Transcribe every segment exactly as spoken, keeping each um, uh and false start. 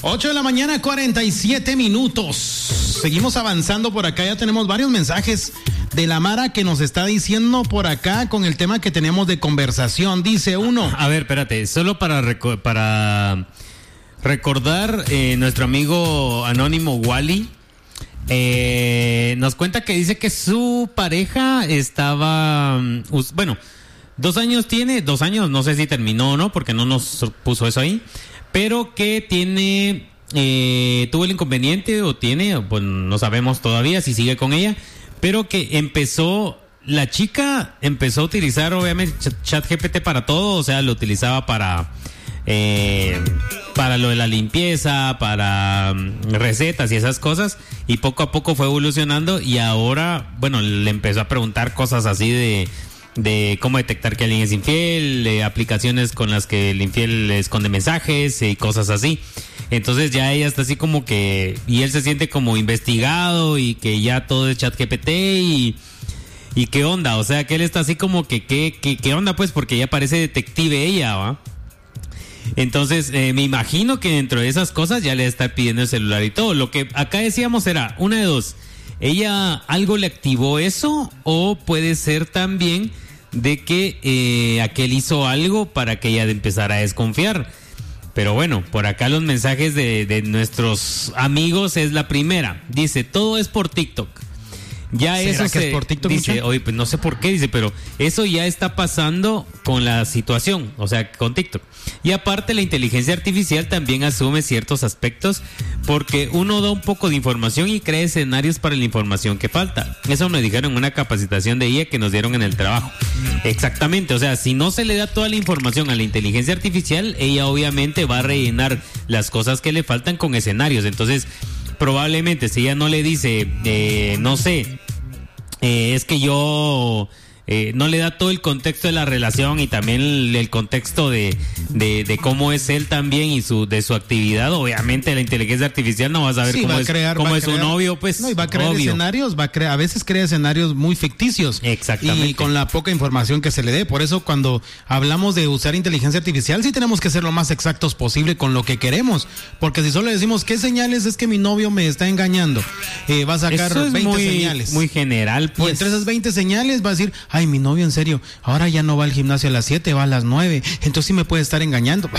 ocho de la mañana, cuarenta y siete minutos. Seguimos avanzando por acá. Ya tenemos varios mensajes de la Mara que nos está diciendo por acá con el tema que tenemos de conversación. Dice uno. A ver, espérate. Solo para, reco- para recordar, eh, nuestro amigo anónimo Wally eh, nos cuenta que dice que su pareja estaba... us- bueno, dos años tiene, dos años, no sé si terminó o no, porque no nos puso eso ahí. Pero que tiene, eh, tuvo el inconveniente o tiene, pues no sabemos todavía si sigue con ella, pero que empezó, la chica empezó a utilizar obviamente ChatGPT para todo, o sea, lo utilizaba para, eh, para lo de la limpieza, para um, recetas y esas cosas, y poco a poco fue evolucionando y ahora, bueno, le empezó a preguntar cosas así de... de cómo detectar que alguien es infiel, de aplicaciones con las que el infiel esconde mensajes y cosas así. Entonces ya ella está así como que, y él se siente como investigado y que ya todo es ChatGPT y, y qué onda, o sea que él está así como que qué, qué, qué onda pues, porque ya parece detective ella, ¿va? Entonces eh, me imagino que dentro de esas cosas ya le está pidiendo el celular y todo. Lo que acá decíamos era una de dos: ella algo le activó eso, o puede ser también de que eh, aquel hizo algo para que ella empezara a desconfiar. Pero bueno, por acá los mensajes de, de nuestros amigos es la primera. Dice, todo es por TikTok. Ya ¿Será eso que se, es por TikTok, dice, mucha? oye, pues no sé por qué, dice, pero eso ya está pasando con la situación, o sea, con TikTok. Y aparte la inteligencia artificial también asume ciertos aspectos, porque uno da un poco de información y crea escenarios para la información que falta. Eso me dijeron en una capacitación de I A que nos dieron en el trabajo. Exactamente, o sea, si no se le da toda la información a la inteligencia artificial, ella obviamente va a rellenar las cosas que le faltan con escenarios. Entonces, probablemente si ella no le dice, eh, no sé, eh, es que yo... Eh, no le da todo el contexto de la relación y también el, el contexto de, de, de cómo es él también y su de su actividad. Obviamente la inteligencia artificial no va a saber Sí, cómo va a es, crear, cómo va es a crear, su novio, pues. No, y va a crear obvio. escenarios, va a crear, a veces crea escenarios muy ficticios. Exactamente. Y con la poca información que se le dé. Por eso cuando hablamos de usar inteligencia artificial, sí tenemos que ser lo más exactos posible con lo que queremos. Porque si solo decimos, ¿qué señales es que mi novio me está engañando? Eh, va a sacar Eso es veinte muy, señales. muy general, pues. Y entre esas veinte señales va a decir, ay, mi novio en serio, ahora ya no va al gimnasio a las siete, va a las nueve, entonces sí me puede estar engañando.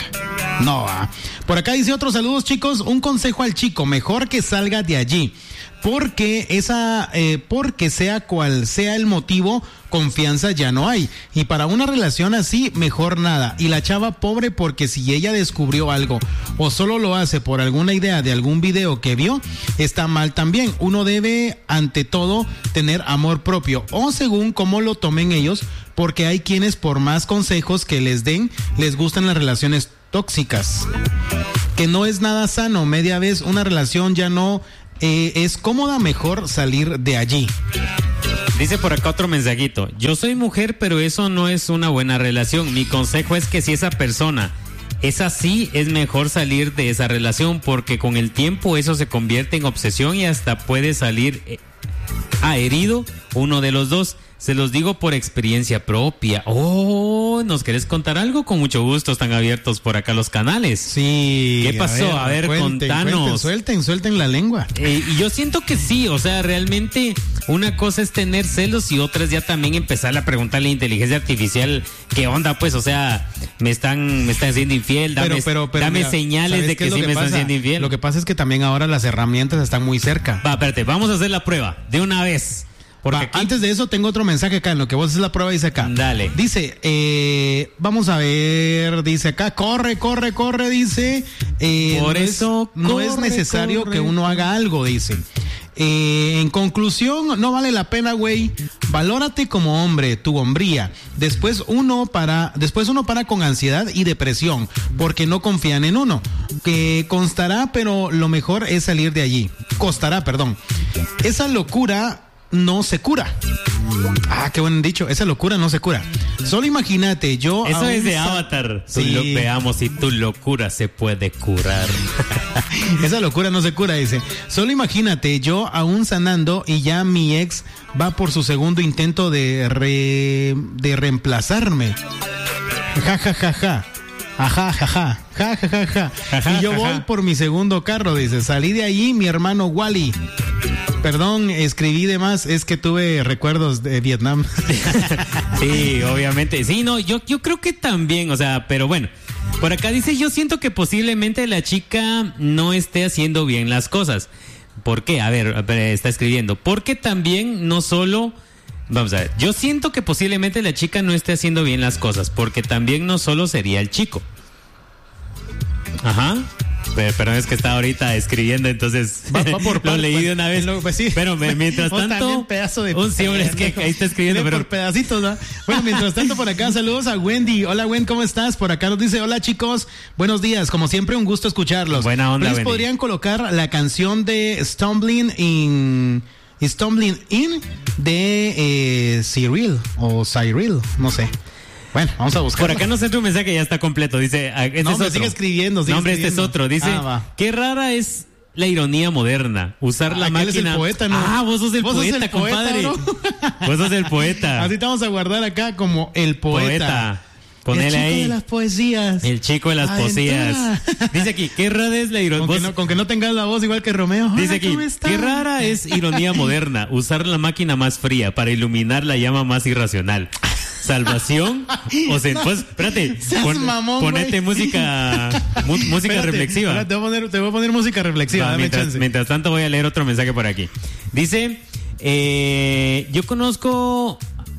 No, ah. Por acá dice otros saludos, chicos, un consejo al chico, mejor que salga de allí, porque esa, eh, porque sea cual sea el motivo, confianza ya no hay, y para una relación así, mejor nada. Y la chava pobre, porque si ella descubrió algo, o solo lo hace por alguna idea de algún video que vio, está mal también. Uno debe, ante todo, tener amor propio, o según cómo lo tomen ellos, porque hay quienes por más consejos que les den, les gustan las relaciones tóxicas, que no es nada sano. Media vez una relación ya no eh, es cómoda, mejor salir de allí. Dice por acá otro mensajito, yo soy mujer, pero eso no es una buena relación. Mi consejo es que si esa persona es así, es mejor salir de esa relación, porque con el tiempo eso se convierte en obsesión y hasta puede salir eh, a herido uno de los dos. Se los digo por experiencia propia. Oh, ¿nos querés contar algo? Con mucho gusto, están abiertos por acá los canales. Sí. ¿Qué pasó? A ver, a ver cuenten, contanos. Cuenten, suelten, suelten la lengua. Eh, y yo siento que sí, o sea, realmente una cosa es tener celos y otra es ya también empezar a preguntarle a la inteligencia artificial qué onda, pues, o sea, me están, me están siendo infiel, dame, pero, pero, pero, dame mira, señales de que, que sí que me pasa? Están siendo infiel. Lo que pasa es que también ahora las herramientas están muy cerca. Va, espérate, vamos a hacer la prueba de una vez. Porque Va, aquí... Antes de eso tengo otro mensaje acá, en lo que vos haces la prueba dice acá. Dale. Dice, eh, vamos a ver, dice acá, corre, corre, corre, dice. Eh, Por no eso es, no corre, es necesario corre. que uno haga algo, dice. Eh, en conclusión, no vale la pena, güey. Valórate como hombre, tu hombría. Después uno para, después uno para con ansiedad y depresión, porque no confían en uno. Que constará, pero lo mejor es salir de allí. Costará, perdón. Esa locura no se cura. Ah, qué buen dicho. Esa locura no se cura. Solo imagínate, yo... Eso es de sa- Avatar. Sí. Tú lo, veamos si tu locura se puede curar. Esa locura no se cura, dice. Solo imagínate, yo aún sanando y ya mi ex va por su segundo intento de re, de reemplazarme. Ja, ja, ja, ja. Ajá, jaja, ja, ja, ja, ja. ja. Y yo voy por mi segundo carro, dice. Salí de allí, mi hermano Wally. Perdón, escribí de más, es que tuve recuerdos de Vietnam. Sí, obviamente. Sí, no, yo, yo creo que también, o sea, pero bueno. Por acá dice, yo siento que posiblemente la chica no esté haciendo bien las cosas. ¿Por qué? A ver, está escribiendo. Porque también no solo... Vamos a ver, yo siento que posiblemente la chica no esté haciendo bien las cosas, porque también no solo sería el chico. Ajá. Pero, pero es que está ahorita escribiendo, entonces va, va por lo leí de una vez. Lo, pues sí. Pero mientras tanto, también pedazo de un sí, hombre, es que ahí está escribiendo, pero por pedacitos, ¿no? Bueno, mientras tanto por acá saludos a Wendy. Hola, Wendy, ¿cómo estás? Por acá nos dice, hola chicos, buenos días, como siempre un gusto escucharlos. Buena onda, Wendy. Podrían colocar la canción de Stumbling in Stumbling In de eh, Cyril o Cyril, no sé. Bueno, vamos a buscar. Por acá nos entra un mensaje que ya está completo. Dice, este no, es otro. sigue escribiendo. Sigue no, hombre, escribiendo. este es otro. Dice, ah, qué rara es la ironía moderna. Usar la ah, máquina. Es el poeta, ¿no? Ah, vos sos el ¿Vos poeta, sos el compadre. Poeta, ¿no? Vos sos el poeta. Así te vamos a guardar acá como el poeta. Poeta. Ponele el chico ahí. de las poesías. El chico de las poesías. Dice aquí, qué rara es la ironía. Con, no, con que no tengas la voz igual que Romeo. Dice aquí, qué rara es ironía moderna. Usar la máquina más fría para iluminar la llama más irracional. Salvación o se, no, pues espérate, pon, mamón, ponete wey. música mu, música espérate, reflexiva. Espérate, te, voy a poner, te voy a poner música reflexiva. Va, dame mientras, chance. mientras tanto voy a leer otro mensaje por aquí. Dice, eh, yo conozco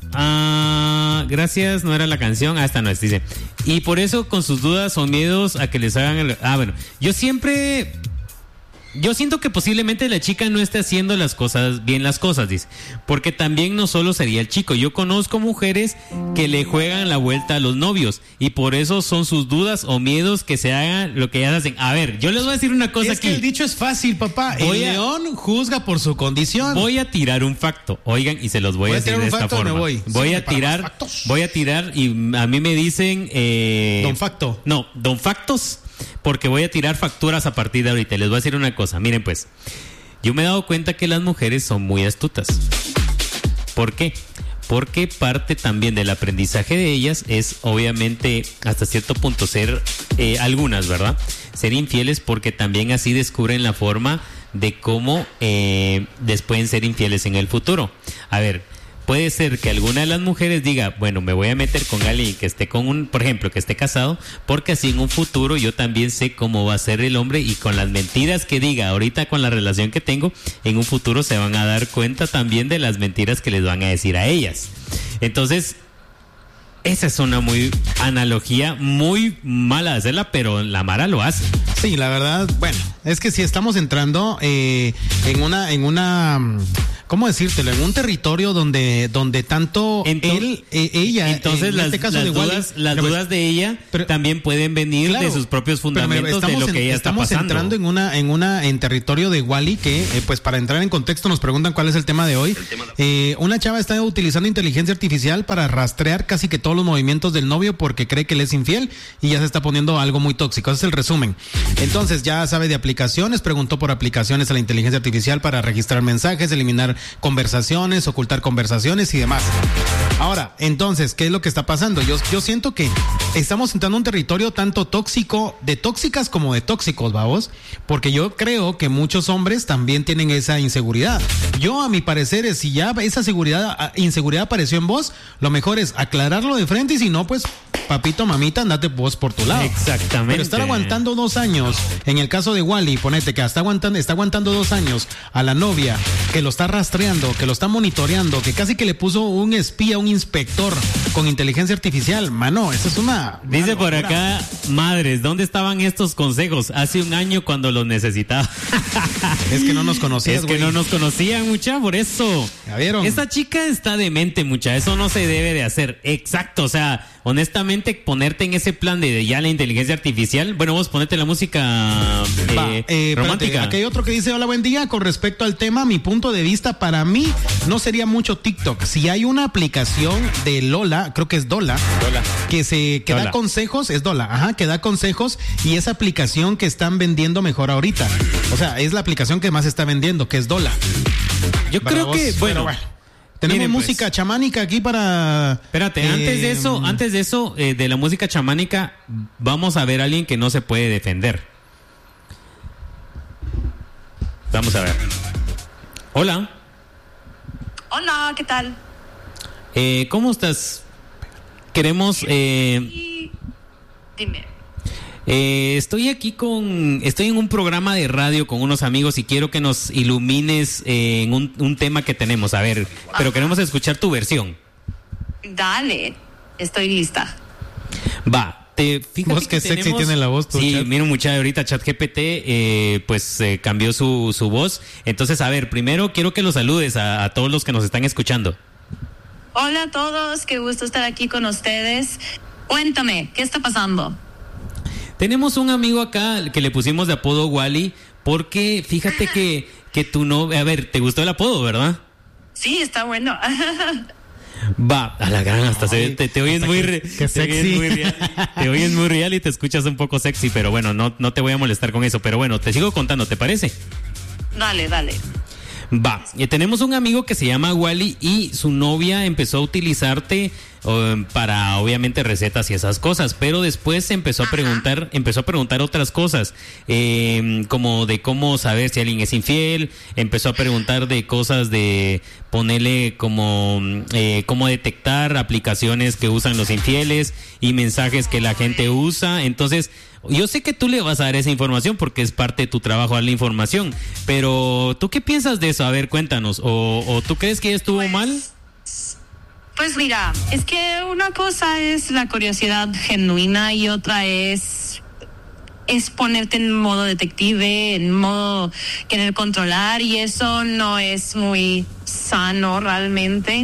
ah, gracias, no era la canción, ah, esta no es, dice. Y por eso con sus dudas o miedos a que les hagan el, ah, bueno, yo siempre Yo siento que posiblemente la chica no esté haciendo las cosas bien las cosas, dice. Porque también no solo sería el chico. Yo conozco mujeres que le juegan la vuelta a los novios y por eso son sus dudas o miedos que se hagan lo que ellas hacen. A ver, yo les voy a decir una cosa es aquí. Es que el dicho es fácil, papá. Voy el a, león juzga por su condición. Voy a tirar un facto. Oigan, y se los voy, voy a decir de esta forma. Me voy voy sí, a tirar, voy a tirar y a mí me dicen eh, Don Facto. No, Don Factos. Porque voy a tirar facturas a partir de ahorita. Les voy a decir una cosa. Miren pues, yo me he dado cuenta que las mujeres son muy astutas. ¿Por qué? Porque parte también del aprendizaje de ellas es obviamente hasta cierto punto ser, eh, algunas, ¿verdad? Ser infieles porque también así descubren la forma de cómo eh, les pueden ser infieles en el futuro. A ver, puede ser que alguna de las mujeres diga, bueno, me voy a meter con alguien que esté con un, por ejemplo, que esté casado, porque así en un futuro yo también sé cómo va a ser el hombre y con las mentiras que diga ahorita con la relación que tengo, en un futuro se van a dar cuenta también de las mentiras que les van a decir a ellas. Entonces, esa es una muy analogía muy mala de hacerla, pero la Mara lo hace. Sí, la verdad, bueno, es que si estamos entrando eh, en una, en una, ¿cómo decírtelo? En un territorio donde, donde tanto entonces, él, eh, ella, entonces en las, este caso las de dudas, Wally, las pero, dudas de ella pero, también pueden venir claro, de sus propios fundamentos de lo que en, ella está pasando. Estamos entrando en una, en una, en territorio de Wally que, eh, pues para entrar en contexto nos preguntan cuál es el tema de hoy. Tema de... Eh, una chava está utilizando inteligencia artificial para rastrear casi que todos los movimientos del novio porque cree que él es infiel y ya se está poniendo algo muy tóxico. Ese es el resumen. Entonces ya sabe de aplicaciones, preguntó por aplicaciones a la inteligencia artificial para registrar mensajes, eliminar conversaciones, ocultar conversaciones y demás. Ahora, entonces, ¿qué es lo que está pasando? Yo, yo siento que estamos entrando a un territorio tanto tóxico, de tóxicas como de tóxicos, vamos, porque yo creo que muchos hombres también tienen esa inseguridad. Yo, a mi parecer, si ya esa seguridad, inseguridad apareció en vos, lo mejor es aclararlo de frente y si no, pues, papito, mamita, andate vos por tu lado. Exactamente. Pero estar aguantando dos años, en el caso de Wally, ponete que está aguantando, está aguantando dos años a la novia, que lo está rastreando, que lo está monitoreando, que casi que le puso un espía, un inspector con inteligencia artificial. Mano, esa es una... Dice una por acá, madres, ¿dónde estaban estos consejos? Hace un año cuando los necesitaba. Es que no nos conocías, Es que güey. no nos conocían, mucha, por eso. ¿Ya vieron? Esta chica está demente, mucha, eso no se debe de hacer. Exacto, o sea, honestamente, ponerte en ese plan de ya la inteligencia artificial. Bueno, vos ponete la música eh, Va, eh, romántica. Espérate, aquí hay otro que dice, hola, buen día. Con respecto al tema, mi punto de vista, para mí, no sería mucho TikTok. Si hay una aplicación de Lola, creo que es Dola, Dola. que se que Dola. da consejos, es Dola, ajá, que da consejos y esa aplicación que están vendiendo mejor ahorita. O sea, es la aplicación que más está vendiendo, que es Dola. Yo Para creo vos, que, bueno, bueno. Tenemos Miren, pues. música chamánica aquí para... Espérate, eh, antes de eso, antes de eso, eh, de la música chamánica, vamos a ver a alguien que no se puede defender. Vamos a ver. Hola. Hola, ¿qué tal? Eh, ¿Cómo estás? Queremos... Eh, y... Dime. Eh, estoy aquí con... Estoy en un programa de radio con unos amigos y quiero que nos ilumines eh, en un, un tema que tenemos. A ver, Ajá. pero queremos escuchar tu versión. Dale, estoy lista. Va, te fíjate Vos que, que sexy tenemos, tiene la voz. Tu sí, chat. mira mucha ahorita ChatGPT eh, pues eh, cambió su, su voz. Entonces, a ver, primero quiero que los saludes a, a todos los que nos están escuchando. Hola a todos, qué gusto estar aquí con ustedes. Cuéntame, ¿qué está pasando? Tenemos un amigo acá que le pusimos de apodo Wally, porque fíjate que, que tu novia... A ver, ¿te gustó el apodo, verdad? Sí, está bueno. Va, a la gran, hasta Ay, se, te, te oyes muy... Re, qué sexy. Te oyes muy, real, te oyes muy real y te escuchas un poco sexy, pero bueno, no, no te voy a molestar con eso. Pero bueno, te sigo contando, ¿te parece? Dale, dale. Va, y tenemos un amigo que se llama Wally y su novia empezó a utilizarte uh, para obviamente recetas y esas cosas, pero después empezó a preguntar, empezó a preguntar otras cosas, eh, como de cómo saber si alguien es infiel, empezó a preguntar de cosas de ponerle como eh, cómo detectar aplicaciones que usan los infieles y mensajes que la gente usa. Entonces, yo sé que tú le vas a dar esa información porque es parte de tu trabajo dar la información, pero ¿tú qué piensas de eso? A ver, cuéntanos. ¿O, o tú crees que ella estuvo pues, mal? Pues mira, es que una cosa es la curiosidad genuina y otra es, es ponerte en modo detective, en modo querer controlar, y eso no es muy sano realmente.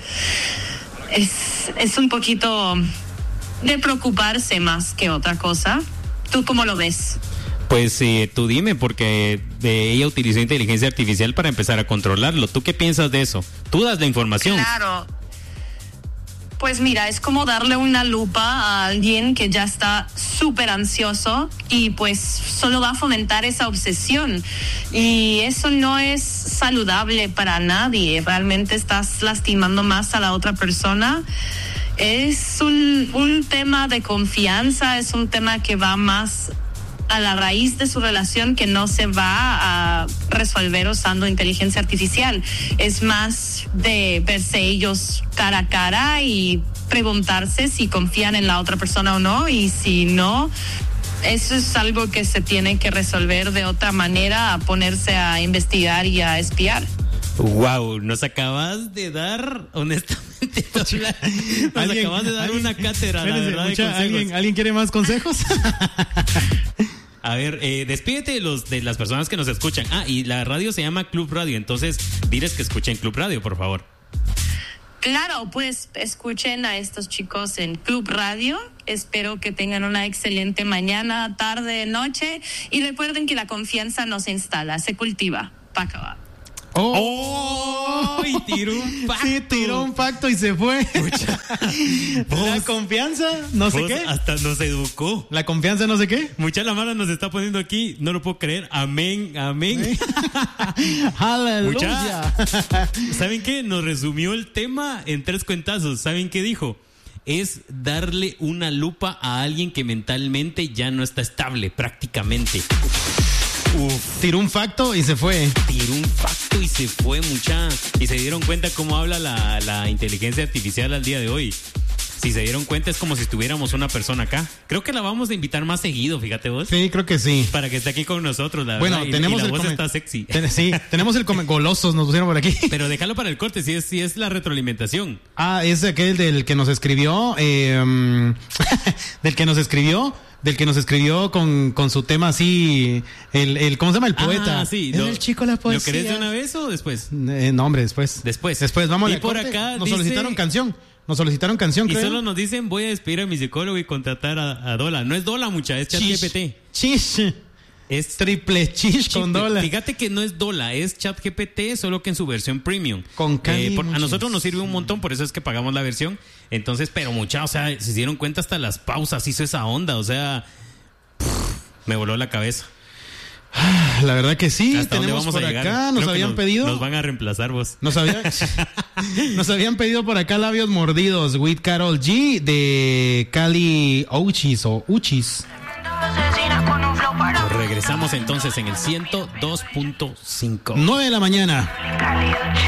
Es, es un poquito de preocuparse más que otra cosa. ¿Tú cómo lo ves? Pues eh, tú dime, porque eh, ella utilizó inteligencia artificial para empezar a controlarlo. ¿Tú qué piensas de eso? Tú das la información. Claro. Pues mira, es como darle una lupa a alguien que ya está súper ansioso y pues solo va a fomentar esa obsesión. Y eso no es saludable para nadie. Realmente estás lastimando más a la otra persona. Es un, un tema de confianza, es un tema que va más a la raíz de su relación, que no se va a resolver usando inteligencia artificial. Es más de verse ellos cara a cara y preguntarse si confían en la otra persona o no, y si no, eso es algo que se tiene que resolver de otra manera, a ponerse a investigar y a espiar. Wow, nos acabas de dar, honestamente, nos acabas de dar una cátedra, la verdad, mucha, de ¿alguien, ¿Alguien quiere más consejos? A ver, eh, despídete de, los, de las personas que nos escuchan. Ah, y la radio se llama Club Radio, entonces diles que escuchen Club Radio, por favor. Claro, pues escuchen a estos chicos en Club Radio. Espero que tengan una excelente mañana, tarde, noche, y recuerden que la confianza no se instala, se cultiva. Paca. ¡Oh! ¡Oh! Y tiró un pacto. Sí, tiró un pacto y se fue. Pucha. La confianza, no sé qué. Hasta nos educó. La confianza, no sé qué. Mucha la mala nos está poniendo aquí. No lo puedo creer. Amén, amén. Aleluya. ¿Saben qué? Nos resumió el tema en tres cuentazos. ¿Saben qué dijo? Es darle una lupa a alguien que mentalmente ya no está estable, prácticamente. Uf. Tiró un facto y se fue. Tiró un facto y se fue, mucha. Y se dieron cuenta cómo habla la, la inteligencia artificial al día de hoy. Si se dieron cuenta, es como si estuviéramos una persona acá. Creo que la vamos a invitar más seguido, fíjate vos. Sí, creo que sí. Para que esté aquí con nosotros, la bueno, verdad. tenemos y, y la el voz come... está sexy. Ten, sí, tenemos el come... Golosos, nos pusieron por aquí. Pero déjalo para el corte, si es, si es la retroalimentación. Ah, es aquel del que nos escribió, eh, um, del que nos escribió, del que nos escribió con, con su tema así, el, el ¿cómo se llama? El poeta. Ah, sí. Es Lo, el chico la poesía. ¿Lo querés de una vez o después? Eh, no, hombre, después. Después. Después, vamos y a por corte. acá Nos dice... solicitaron canción. Nos solicitaron canción, y creo. solo nos dicen, voy a despedir a mi psicólogo y contratar a, a Dola. No es Dola, mucha, es ChatGPT. Chish. Es triple chish con Dola. Fíjate que no es Dola, es ChatGPT, solo que en su versión premium. Con eh, por, A nosotros nos sirve un montón, por eso es que pagamos la versión. Entonces, pero mucha, o sea, se dieron cuenta hasta las pausas, hizo esa onda, o sea, pff, me voló la cabeza. La verdad que sí. ¿Hasta dónde Tenemos vamos por a llegar? acá, nos Creo que habían nos, pedido. Nos van a reemplazar vos. Nos, había, nos habían pedido por acá labios mordidos with Karol G de Cali Uchis o Uchis. Nos regresamos entonces en el ciento dos punto cinco. nueve de la mañana.